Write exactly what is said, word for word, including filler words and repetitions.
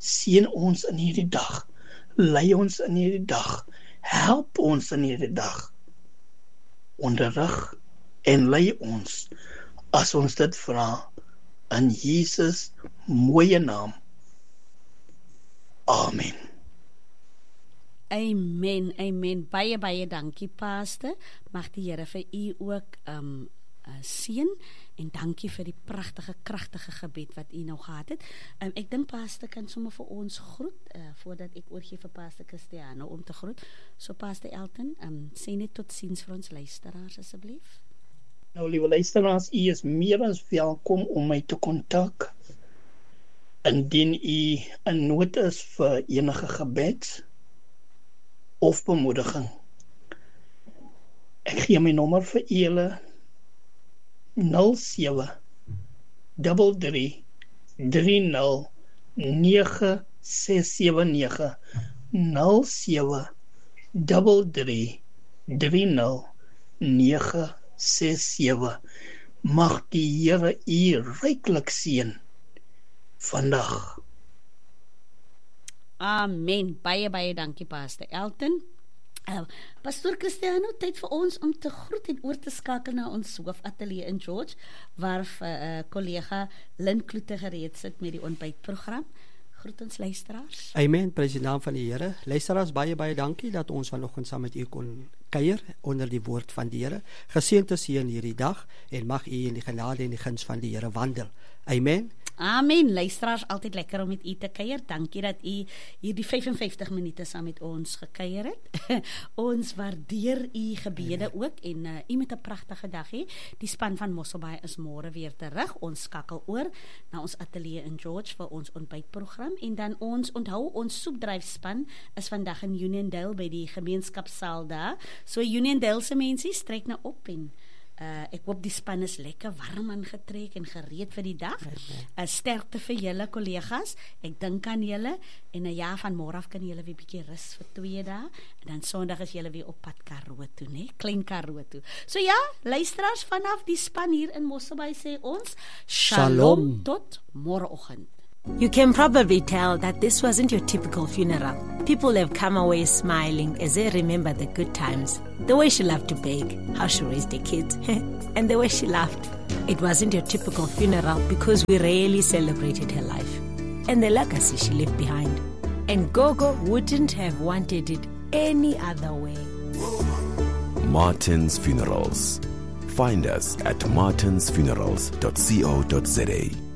Seën ons in hierdie dag. Lei ons in hierdie dag. Help ons in hierdie dag. Onderrig en lei ons as ons dit vra in Jesus mooie naam. Amen. Amen, amen. Baie, baie dankie, Pastor. Mag die Here vir u ook um, uh, seën en dankie vir die pragtige, kragtige gebed wat u nou gehad het. Um, ek dink Pastor kan sommer vir ons groet, uh, voordat ek oorgee vir Pastor Christiano om te groet. So Pastor Elton, um, sê net tot ziens vir ons luisteraars asseblief. Nou, liewe luisteraars, u is meer as welkom om my te kontak indien u in nood is vir enige gebed of bemoediging. Ek gee my nommer vir julle nul sewe drie drie drie nul nege ses sewe nege nul sewe drie drie drie nul nege ses sewe. Mag die Here u ryklik seën vandag. Amen. Baie, baie dankie, Pastor Elton. Uh, Pastor Christiano, tyd vir ons om te groet en oor te skakel na ons hoofatelier in George, waar uh, collega Lynn Kloete gereed sit met die ontbytprogram. Groet ons luisteraars. Amen, prys die naam van die Here. Luisteraars, baie, baie dankie dat ons vanoggend saam met u kon kuier onder die woord van die Here. Geseënd is u in hierdie dag en mag u in die genade en die guns van die Here wandel. Amen. Amen. Luisteraars, altyd lekker om met u te kuier. Dankie dat u hierdie vyf-en-vyftig minute saam met ons gekuier het. Ons waardeer u gebede Amen. Ook en uh, u met 'n pragtige dag hê. Die span van Mosselbaai is môre weer terug. Ons skakel oor na ons ateljee in George vir ons ontbytprogram en dan ons onthou ons soepdryfspan is vandag in Uniondale by die gemeenskapsaal daar. So Uniondale se mense strek nou op en Uh, ek hoop die span is lekker warm aangetrek en gereed vir die dag. Uh, sterkte vir julle kollegas. Ek dink aan julle en 'n jaar van môre af kan julle weer 'n bietjie rus vir twee dae en dan Sondag is julle weer op pad Karoo toe, né? Klein Karoo toe. So ja, luisteraars vanaf die span hier in Mosselbaai sê ons shalom, shalom. Tot môreoggend. You can probably tell that this wasn't your typical funeral. People have come away smiling as they remember the good times. The way she loved to bake, how she raised her kids, and the way she laughed. It wasn't your typical funeral because we rarely celebrated her life and the legacy she left behind. And Gogo wouldn't have wanted it any other way. Martin's Funerals. Find us at martins funerals dot co dot za.